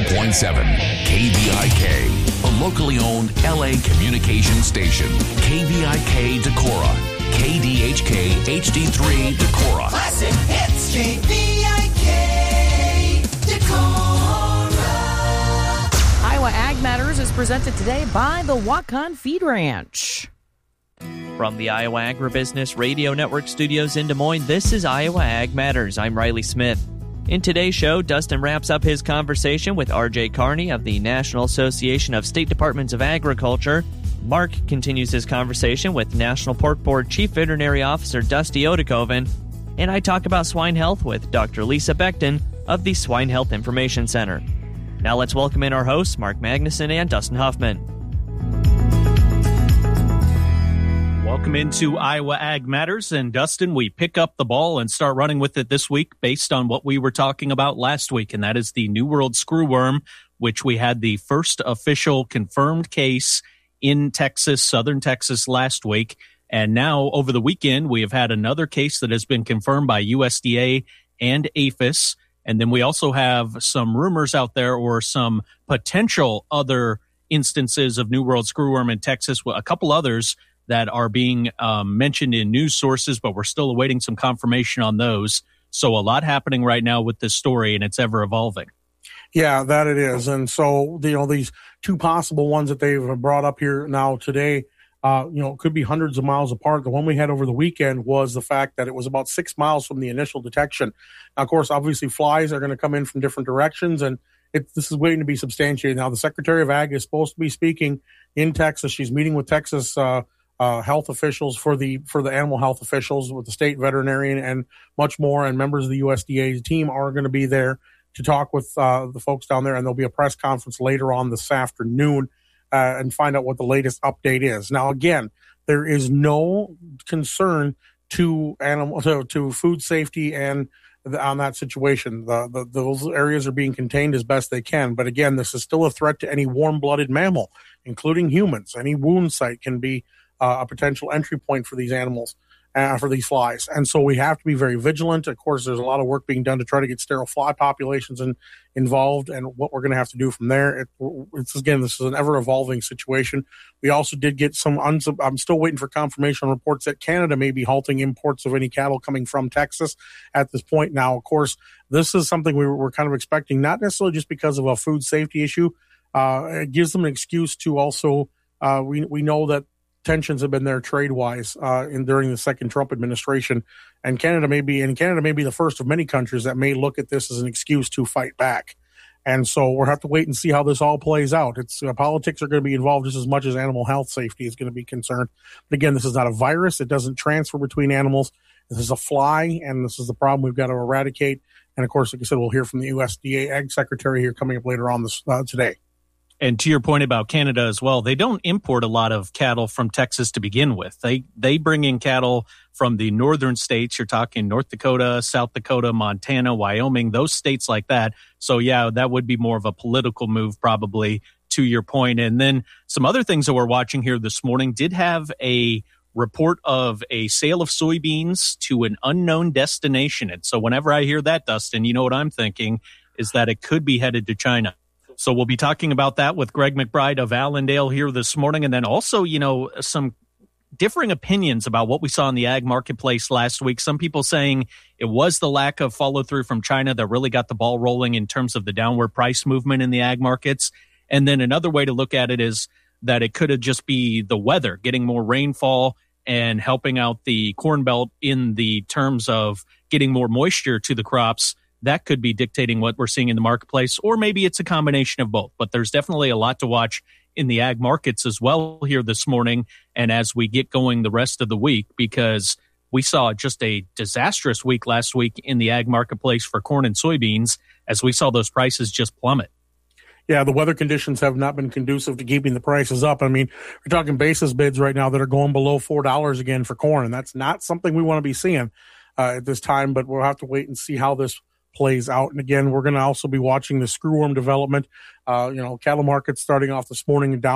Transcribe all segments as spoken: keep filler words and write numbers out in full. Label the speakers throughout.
Speaker 1: point seven K V I K, a locally owned L A communication station. K V I K Decorah, K D H K H D three Decorah.
Speaker 2: Classic hits, K V I K Decorah.
Speaker 3: Iowa Ag Matters is presented today by the Waukon Feed Ranch.
Speaker 4: From the Iowa Agribusiness Radio Network studios in Des Moines, this is Iowa Ag Matters. I'm Riley Smith. In today's show, Dustin wraps up his conversation with R J Carney of the National Association of State Departments of Agriculture. Mark continues his conversation with National Pork Board Chief Veterinary Officer Dusty Odekoven. And I talk about swine health with Doctor Lisa Beckton of the Swine Health Information Center. Now let's welcome in our hosts, Mark Magnuson and Dustin Huffman.
Speaker 5: Welcome into Iowa Ag Matters, and Dustin, we pick up the ball and start running with it this week based on what we were talking about last week, and that is the New World screwworm, which we had the first official confirmed case in Texas, southern Texas, last week. And now, over the weekend, we have had another case that has been confirmed by U S D A and APHIS. And then we also have some rumors out there or some potential other instances of New World screwworm in Texas, a couple others that are being um, mentioned in news sources, but we're still awaiting some confirmation on those. So a lot happening right now with this story, and it's ever evolving.
Speaker 6: Yeah, that it is. And so, you know, these two possible ones that they've brought up here now today, uh, you know, could be hundreds of miles apart. The one we had over the weekend was the fact that it was about six miles from the initial detection. Now, of course, obviously flies are going to come in from different directions, and it, this is waiting to be substantiated. Now, the Secretary of Ag is supposed to be speaking in Texas. She's meeting with Texas uh Uh, health officials for the for the animal health officials with the state veterinarian and much more, and members of the U S D A team are going to be there to talk with uh, the folks down there, and there'll be a press conference later on this afternoon uh, and find out what the latest update is. Now, again, there is no concern to animal to, to food safety and the, on that situation. The, the those areas are being contained as best they can, but again, this is still a threat to any warm-blooded mammal, including humans. Any wound site can be Uh, a potential entry point for these animals, uh, for these flies. And so we have to be very vigilant. Of course, there's a lot of work being done to try to get sterile fly populations in, involved, and what we're going to have to do from there. It, it's again, this is an ever-evolving situation. We also did get some, uns- I'm still waiting for confirmation on reports that Canada may be halting imports of any cattle coming from Texas at this point. Now, of course, this is something we were, we're kind of expecting, not necessarily just because of a food safety issue. Uh, it gives them an excuse to also, uh, we we know that tensions have been there trade-wise uh, in during the second Trump administration, and Canada may be and Canada may be the first of many countries that may look at this as an excuse to fight back. And so we'll have to wait and see how this all plays out. It's uh, politics are going to be involved just as much as animal health safety is going to be concerned. But again, this is not a virus; it doesn't transfer between animals. This is a fly, and this is the problem we've got to eradicate. And of course, like I said, we'll hear from the U S D A Ag Secretary here coming up later on this uh, today.
Speaker 5: And to your point about Canada as well, they don't import a lot of cattle from Texas to begin with. They they bring in cattle from the northern states. You're talking North Dakota, South Dakota, Montana, Wyoming, those states like that. So, yeah, that would be more of a political move probably, to your point. And then some other things that we're watching here this morning did have a report of a sale of soybeans to an unknown destination. And so whenever I hear that, Dustin, you know what I'm thinking is that it could be headed to China. So we'll be talking about that with Greg McBride of Allendale here this morning. And then also, you know, some differing opinions about what we saw in the ag marketplace last week. Some people saying it was the lack of follow through from China that really got the ball rolling in terms of the downward price movement in the ag markets. And then another way to look at it is that it could have just be the weather, getting more rainfall and helping out the Corn Belt in the terms of getting more moisture to the crops. That could be dictating what we're seeing in the marketplace, or maybe it's a combination of both. But there's definitely a lot to watch in the ag markets as well here this morning and as we get going the rest of the week, because we saw just a disastrous week last week in the ag marketplace for corn and soybeans as we saw those prices just plummet.
Speaker 6: Yeah, the weather conditions have not been conducive to keeping the prices up. I mean, we're talking basis bids right now that are going below four dollars again for corn, and that's not something we want to be seeing uh, at this time, but we'll have to wait and see how this plays out. And again, we're going to also be watching the screwworm development. Uh, you know, cattle markets starting off this morning down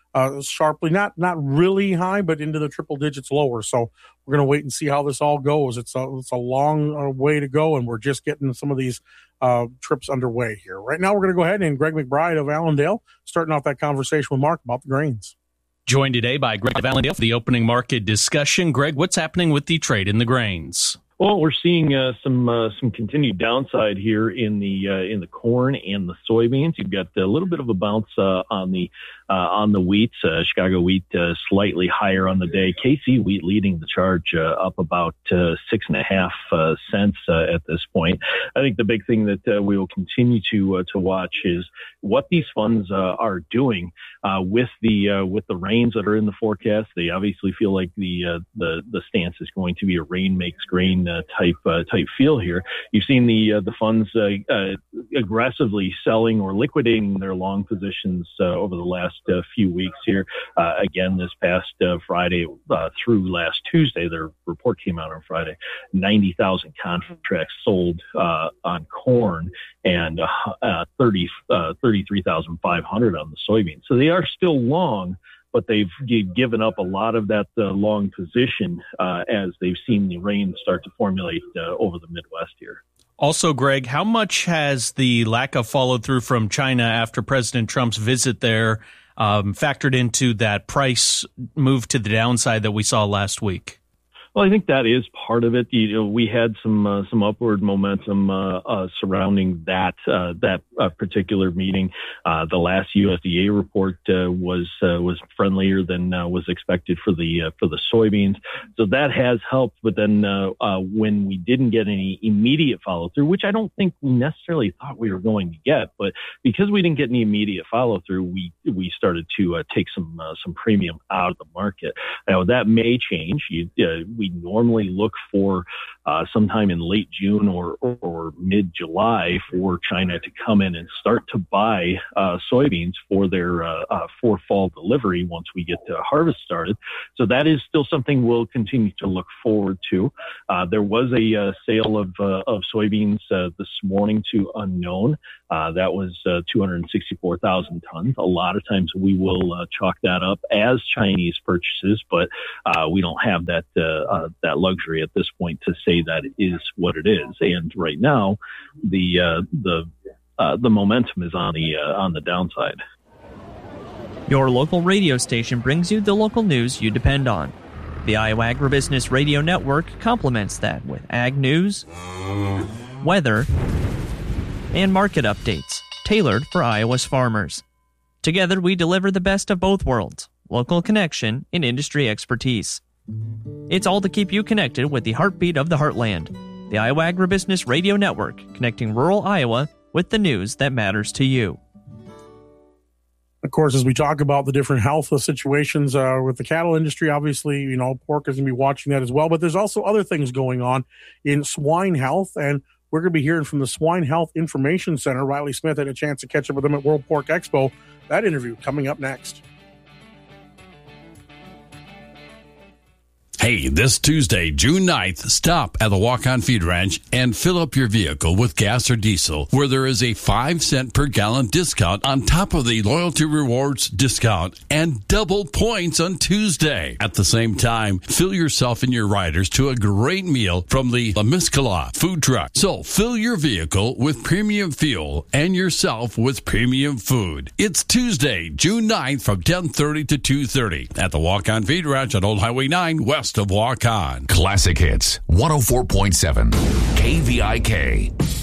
Speaker 6: uh, sharply, not not really high, but into the triple digits lower. So we're going to wait and see how this all goes. It's a, it's a long uh, way to go, and we're just getting some of these uh, trips underway here. Right now, we're going to go ahead and Greg McBride of Allendale, starting off that conversation with Mark about the grains.
Speaker 5: Joined today by Greg of Allendale for the opening market discussion. Greg, what's happening with the trade in the grains?
Speaker 7: Well, we're seeing uh, some uh, some continued downside here in the uh, in the corn and the soybeans. You've got a little bit of a bounce uh, on the uh, on the wheat. Uh, Chicago wheat uh, slightly higher on the day. K C wheat leading the charge, uh, up about uh, six and a half uh, cents uh, at this point. I think the big thing that uh, we will continue to uh, to watch is what these funds uh, are doing uh, with the uh, with the rains that are in the forecast. They obviously feel like the uh, the the stance is going to be a rain makes grain Uh, type uh, type feel here. You've seen the uh, the funds uh, uh, aggressively selling or liquidating their long positions uh, over the last uh, few weeks here. Uh, again, this past uh, Friday uh, through last Tuesday, their report came out on Friday. ninety thousand contracts sold uh, on corn and uh, uh, thirty, uh, thirty-three thousand five hundred on the soybeans. So they are still long, but they've given up a lot of that uh, long position uh, as they've seen the rain start to formulate uh, over the Midwest here.
Speaker 5: Also, Greg, how much has the lack of follow-through from China after President Trump's visit there um, factored into that price move to the downside that we saw last week?
Speaker 7: Well, I think that is part of it. You know, we had some uh, some upward momentum uh, uh, surrounding that uh, that uh, particular meeting. Uh, the last U S D A report uh, was uh, was friendlier than uh, was expected for the uh, for the soybeans, so that has helped. But then uh, uh, when we didn't get any immediate follow through, which I don't think we necessarily thought we were going to get, but because we didn't get any immediate follow through, we we started to uh, take some uh, some premium out of the market. Now that may change. You, uh, we normally look for uh, sometime in late June or, or, or mid-July for China to come in and start to buy uh, soybeans for their uh, uh, for fall delivery once we get the harvest started. So that is still something we'll continue to look forward to. Uh, there was a uh, sale of uh, of soybeans uh, this morning to Unknown. Uh, that was uh, two hundred sixty-four thousand tons. A lot of times we will uh, chalk that up as Chinese purchases, but uh, we don't have that uh, uh, that luxury at this point to say that it is what it is. And right now, the uh, the uh, the momentum is on the uh, on the downside.
Speaker 4: Your local radio station brings you the local news you depend on. The Iowa Agribusiness Radio Network complements that with ag news, weather, and market updates tailored for Iowa's farmers. Together, we deliver the best of both worlds, local connection and industry expertise. It's all to keep you connected with the heartbeat of the heartland. The Iowa Agribusiness Radio Network, connecting rural Iowa with the news that matters to you.
Speaker 6: Of course, as we talk about the different health situations uh, with the cattle industry, obviously, you know, pork is going to be watching that as well. But there's also other things going on in swine health, and we're going to be hearing from the Swine Health Information Center. Riley Smith had a chance to catch up with them at World Pork Expo. That interview coming up next.
Speaker 8: Hey, this Tuesday, June ninth, stop at the Walk-On Feed Ranch and fill up your vehicle with gas or diesel, where there is a five cent per gallon discount on top of the Loyalty Rewards discount and double points on Tuesday. At the same time, fill yourself and your riders to a great meal from the La Miscala food truck. So fill your vehicle with premium fuel and yourself with premium food. It's Tuesday, June ninth from ten thirty to two thirty at the Walk-On Feed Ranch on Old Highway nine west of Walk-On.
Speaker 1: Classic Hits, one oh four point seven, K V I K.